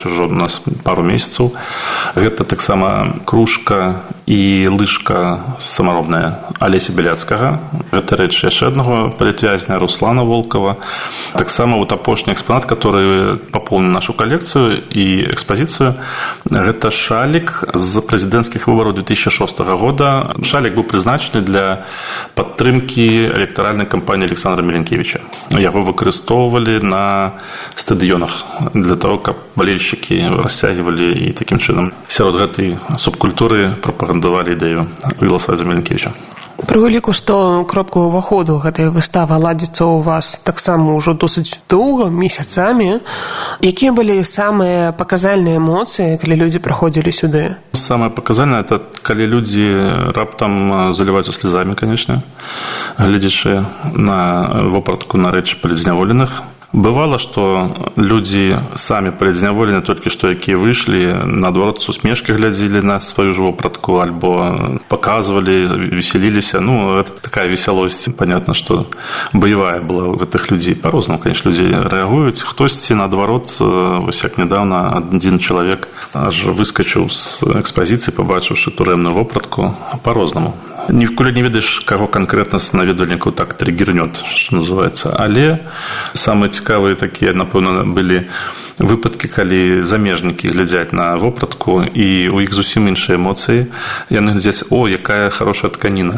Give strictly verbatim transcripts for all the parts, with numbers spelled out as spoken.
Ужо у нас пару месяцаў. Гэта таксама кружка і лыжка самаробная Алеся Беляцкага. Гэта рэч яшчэ аднаго палітвязня Руслана Волкова. Таксама вот апошні экспанат, который папоўніў нашу калекцыю і экспазіцыю, гэта шалік з прэзідэнцкіх выбараў две тысячи шостага года. Шалік быў прызначаны для падтрымкі электаральнай кампаніі Александра Меленкевича. Яго выкарыстоўвалі на стадыёнах для того, каб балельшчыкі расцягивали и таким чынам сярод гэтай субкультуры прапагандавалі ідэю галасаваць за Меленкевича. Пры уліку, што кропку ўваходу гэтая выстава ладзіцца ў вас таксама ўжо досыць доўга, месяцамі. Якія былі самыя паказальныя эмоцыі, калі людзі прыходзілі сюды? Самае паказальнае – это калі людзі раптам заліваюцца слезамі, канечне, гледзячы на вопратку на рэчы палідзняволеных. Бывало, что люди сами палідзняволены толькі што якія выйшлі, наадварот, с усмешкай глядзелі на сваю ж вопратку, альбо показывали, веселились. Ну, это такая веселость. Понятно, что боевая была у гэтых людей. По-рознаму, конечно, люди реагуюць. Хтосьці, наадварот, вось як недавно один человек аж выскочыў з экспазіцыі, побачыўшы турэмную вопратку. По-рознаму. Ніколі не ведаеш, каго канкрэтна з наведвальнікаў так триггернёт, што называецца. Але самыя цікавыя такія, напэўна, былі выпадкі, калі замежнікі глядзяць на вопратку, і у іх зусім іншыя эмоцыі. Яны глядзяць: о, якая хорошая тканіна,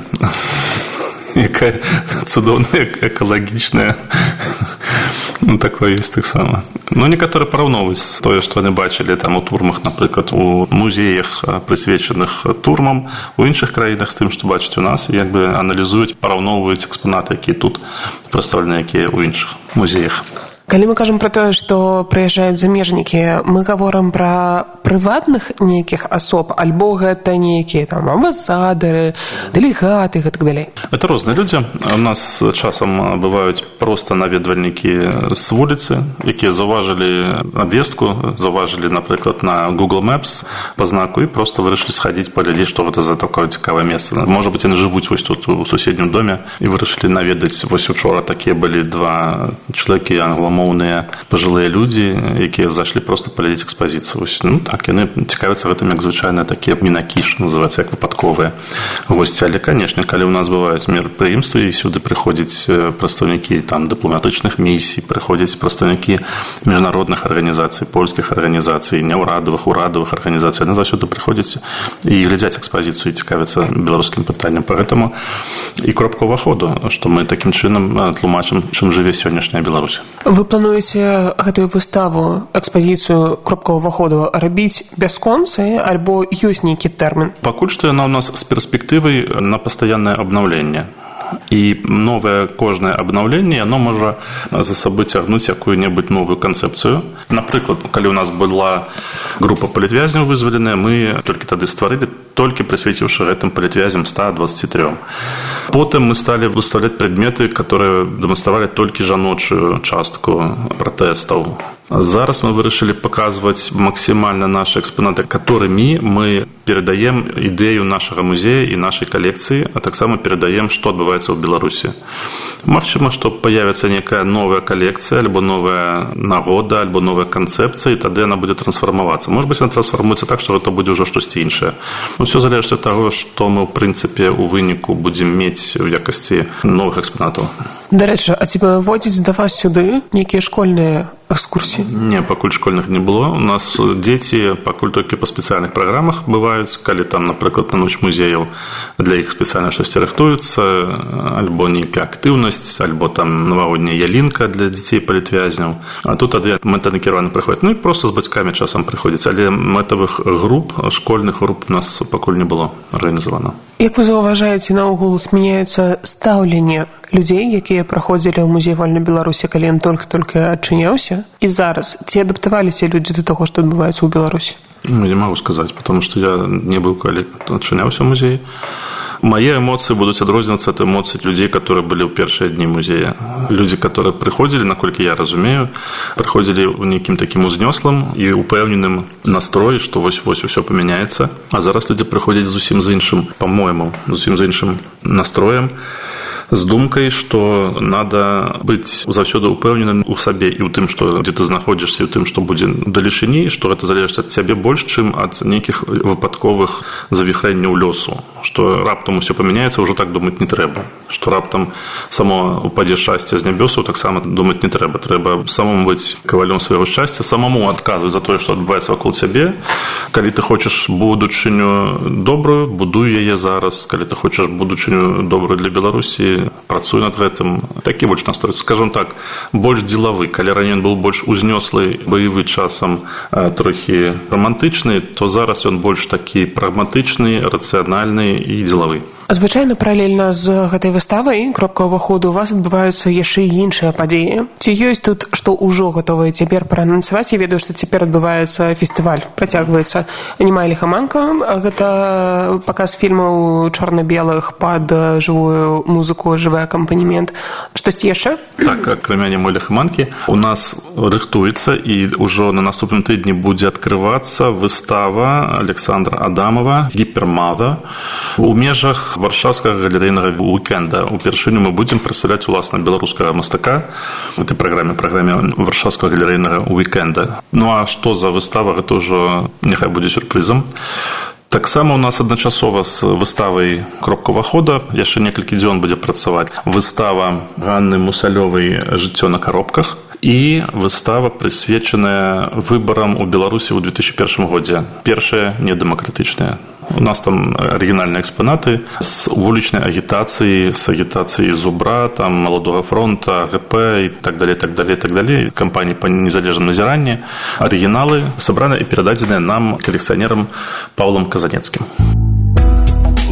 якая цудоўная, экалагічная. Ну, такое ёсць таксама. Ну, некаторыя параўноўваюць тое, што яны бачылі там у турмах, напрыклад, у музеях, прысвечаных турмам, у іншых краінах з тым, што бачаць у нас, і як бы аналізуюць, параўноўваюць экспанаты, якія тут прадстаўлены, якія ў іншых музеях. Калі мы кажам пра тое, што прыязджаюць замежнікі, мы гаворым пра прыватных нейкіх асоб, альбо гэта нейкія там амбасадары, дэлегаты і гэтак далей? Это розныя людзі. У нас часам бываюць проста наведвальнікі з вуліцы, якія заўважылі абвестку, заўважылі, напрыклад, на Google Maps па знаку і проста вырашылі схадзіць, паглядзець, што гэта за такое цікавае месца. Можа быць, яны жывуць вось тут у суседнім доме і вырашылі наведаць. Вось учора такія былі два чалавекі англамоўныя, пожилыя люди, якія зайшлі просто паглядзець экспазіцыю. Ну так, яны цікавяцца гэтым як звычайныя такія мінакі, што называецца, як выпадковыя госці. Але, канешне, калі ў нас бываюць мерапрыемствы, і сюды прыходзяць прадстаўнікі там дыпламатычных місій, прыходзяць прадстаўнікі міжнародных арганізацый, польскіх арганізацый, няўрадавых, урадавых арганізацый, яны заўсёды прыходзяць і глядзяць экспазіцыю і цікавяцца беларускім пытанням. Поэтому і кропка ўваходу, што мы такім чынам тлумачым, чым жыве сённяшняя Беларусь. Вы плануеце гэтую выставу, экспазіцыю кропка ўваходу рабіць бясконцы, альбо ёсць нейкі тэрмін? Пакуль што яна ў нас з перспектывай на пастаяннае абнаўленне. І новае кожнае абнаўленне, яно можа за сабой цягнуць якую-небудзь новую канцэпцыю. Напрыклад, калі ў нас была група палітвязняў вызваленая, мы толькі тады стварылі, толькі прысвеціўшы гэтым палітвязням ста двадцати трём. Потым мы сталі выставляць прадметы, которые дэманстравалі толькі жаночую частку пратэстаў. Зараз мы вырашылі паказваць максімальна нашы экспанаты, которымі мы перадаем ідэю нашага музея і нашай калекцыі, а таксама перадаем, што адбываецца ў Беларусі. Магчыма, што появіцца некая новая калекцыя, альбо новая нагода, альбо новая канцэпцыя, і тады яна будзе трансфармавацца. Можа быць, яна трансфармуецца так, што гэта будзе ўжо штосьці іншае. Усё залежыць ад таго, што мы, ў прынцыпе, у выніку будзем мець у якасці новых экспанатаў. Дарэчы, а ці выводзяць да вас сюды нейкія школьныя экскурсіі? Не, пакуль школьных не было. У нас дзеці пакуль толькі па спецыяльных праграмах бываюць, калі там, напрыклад, на ноч музеяў для іх спецыяльна штосьці рыхтуецца, альбо нейкая актыўнасць, альбо там навагодняя ялінка для дзяцей палітвязняў. А тут тады мэтанакіраваны прыходзяць. Ну і проста з бацькамі часам прыходзяць, але мэтавых груп, школьных груп у нас пакуль не было арганізавана. Як вы заўважаеце, наогул змяняецца стаўленне людзей, якія праходзілі ў музей вольнай Беларусі, калі ён толькі-толькі адчыняўся, і зараз? Ці адаптаваліся людзі да таго, што адбываецца ў Беларусі? Ну, не могу сказаць, потому што я не быў, калі адчыняўся музей. Мои эмоции будут адрознівацца от эмоций людей, которые были в первые дни музея. Люди, которые приходили, наколькі я разумею, приходили в неким таким узнёслым и упэўненым настрой, что вось-вось все поменяется. А зараз люди приходят зусім з іншым, по-моему, зусім з іншым настроем. з думкай, што надо быць заўсёды ўпэўненым у сабе і ў тым, што дзе ты знаходзішся, і ў тым, што будзе далечыні, што гэта залежыць ад цябе больш, чым ад нейкіх выпадковых завіхрэнняў лёсу, што раптам усё памяняецца, ўжо так думаць не трэба, што раптам само упадзе шчасце з нябёсаў, таксама думаць не трэба. Трэба самому быць кавалём свайго шчасця, самому адказваць за тое, што адбываецца вакол цябе. Калі ты хочаш будучыню добрую, будуй яе зараз. Калі ты хочаш будучыню добрую для Беларусі, працуй над гэтым. Такі больш настрой, скажам так, больш дзелавы. Калі раней ён быў больш узнёслы, баявы, часам трохі романтычны, то зараз ён больш такі прагматычны, рацыянальны і дзелавы. Звычайна паралельна з гэтай выставай кропка ўваходу у вас адбываюцца яшчэ і іншыя падзеі. Ці ёсць тут, што ўжо гатовыя цяпер праанансаваць? Я ведаю, што цяпер адбываецца фестываль, працягваецца «Немая ліхаманка». Гэта паказ фільмаў чорна-белых пад жывую музыку, жывы акампанемент. Штосьці яшчэ? Так, акрамя «Немой ліхаманкі» у нас рыхтуецца і ўжо на наступным тыдні будзе адкрывацца выстава Александра Адамова «Гіпермада» у межах варшаўскага галерэйнага уікенда. Упершыню мы будзем прадстаўляць уласна беларускага мастака в этой праграме, праграме варшаўскага галерэйнага уікенда. Ну а што за выстава, гэта ўжо няхай будзе сюрпрызам. Таксама у нас адначасова з выставай «Кропка ўвахода» яшчэ некалькі дзён будзе працаваць выстава Ганны Мусалёвай «Жыццё на коробках» і выстава, прысвечаная выбарам у Беларусі ў две тысячы першым годзе. Першая недэмакратычная. У нас там арыгінальныя экспанаты з вулічнай агітацыі, з агітацыі Зубра, там Маладога фронта, АГП і так далей, так далей, так далей, кампаніі па незалежным назіранні. Арыгіналы сабраны і перададзеныя нам калекцыянерам Паўлам Казанецкім.